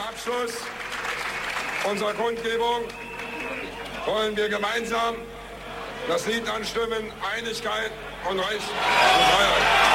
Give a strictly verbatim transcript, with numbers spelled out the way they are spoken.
Abschluss unserer Kundgebung wollen wir gemeinsam das Lied anstimmen, Einigkeit und Recht und Freiheit.